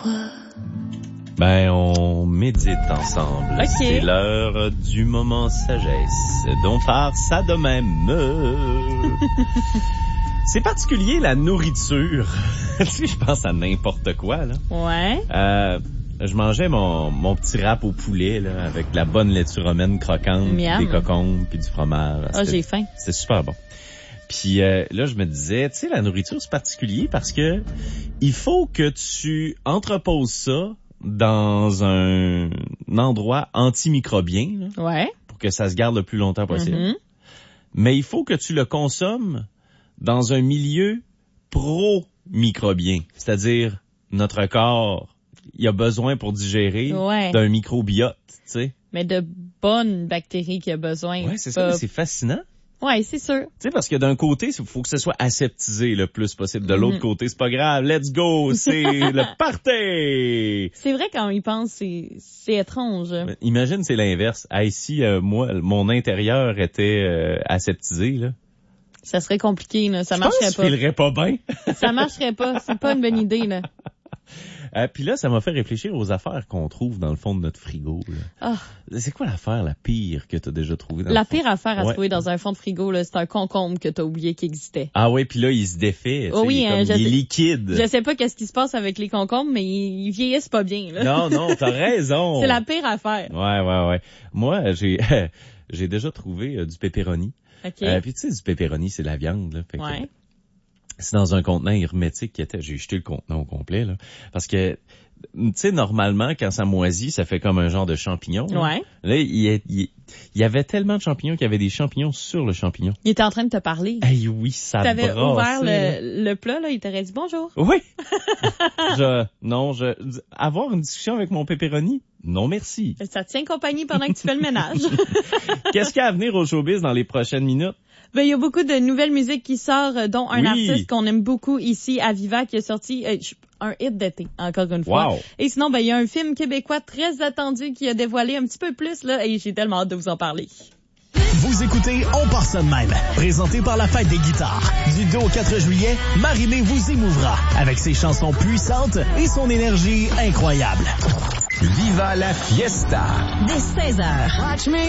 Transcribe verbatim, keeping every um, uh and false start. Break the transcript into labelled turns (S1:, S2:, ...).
S1: fois.
S2: Ben, on médite ensemble.
S3: Okay.
S2: C'est l'heure du moment sagesse dont part ça de même. C'est particulier, la nourriture. Tu sais, je pense à n'importe quoi, là.
S3: Ouais.
S2: Euh, je mangeais mon, mon petit rap au poulet, là, avec de la bonne laitue romaine croquante,
S3: Miam.
S2: des cocombes, puis du fromage.
S3: Ah, oh, j'ai faim.
S2: C'était super bon. Puis euh, là, je me disais, tu sais, la nourriture, c'est particulier parce que il faut que tu entreposes ça dans un, un endroit antimicrobien, là,
S3: Ouais.
S2: pour que ça se garde le plus longtemps possible.
S3: Mm-hmm.
S2: Mais il faut que tu le consommes dans un milieu pro-microbien. C'est-à-dire, notre corps, il a besoin pour digérer
S3: ouais.
S2: d'un microbiote, tu sais.
S3: Mais de bonnes bactéries qu'il a besoin.
S2: Ouais, c'est ça,
S3: pas...
S2: c'est fascinant.
S3: Ouais, c'est sûr.
S2: Tu sais, parce que d'un côté, il faut que ce soit aseptisé le plus possible. De l'autre mm-hmm. côté, c'est pas grave, let's go, c'est le party!
S3: C'est vrai, quand on y pense, c'est, c'est étrange.
S2: Imagine, c'est l'inverse. Ah, ici, euh, moi, mon intérieur était euh, aseptisé, là.
S3: Ça serait compliqué, là. Ça
S2: je
S3: marcherait
S2: pense
S3: pas.
S2: Je filerais pas bien.
S3: Ça marcherait pas. C'est pas une bonne idée, là.
S2: Euh, puis là, ça m'a fait réfléchir aux affaires qu'on trouve dans le fond de notre frigo. Là. Oh. C'est quoi l'affaire la pire que t'as déjà trouvée dans
S3: la
S2: le fond?
S3: La pire affaire à
S2: ouais.
S3: trouver dans un fond de frigo, là, c'est un concombre que t'as oublié qu'il existait.
S2: Ah oui, puis là, il se défait.
S3: Oh oui,
S2: il est,
S3: hein,
S2: comme, il est
S3: sais,
S2: liquide.
S3: Je sais pas qu'est-ce qui se passe avec les concombres, mais ils, ils vieillissent pas bien. Là.
S2: Non, non, t'as raison.
S3: C'est la pire affaire.
S2: Ouais, ouais, ouais. Moi, j'ai j'ai déjà trouvé euh, du pepperoni.
S3: Okay.
S2: Euh, puis tu sais, du pepperoni, c'est de la viande. Là, fait
S3: ouais.
S2: que, c'est dans un contenant hermétique qui était... J'ai jeté le contenant au complet, là. Parce que, tu sais, normalement, quand ça moisit, ça fait comme un genre de champignon. Là,
S3: ouais.
S2: là il, il, il y avait tellement de champignons qu'il y avait des champignons sur le champignon.
S3: Il était en train de te parler.
S2: Hey, oui, ça brasse.
S3: T'avais ouvert le, le plat, là, il t'aurait dit bonjour.
S2: Oui. je, non, je, avoir une discussion avec mon pepperoni? Non, merci.
S3: Ça te tient compagnie pendant que tu fais le ménage.
S2: Qu'est-ce qu'il y a à venir au showbiz dans les prochaines minutes?
S3: Ben, il y a beaucoup de nouvelles musiques qui sortent, dont un
S2: oui.
S3: artiste qu'on aime beaucoup ici à Viva qui a sorti euh, un hit d'été, encore une fois.
S2: Wow.
S3: Et sinon, ben, il y a un film québécois très attendu qui a dévoilé un petit peu plus, là, et j'ai tellement hâte de vous en parler.
S4: Vous écoutez On part ça de même, présenté par la Fête des guitares. Du deux au quatre juillet, Marie-Mé vous émouvra avec ses chansons puissantes et son énergie incroyable.
S5: Viva la fiesta!
S6: Dès seize heures.
S1: Watch me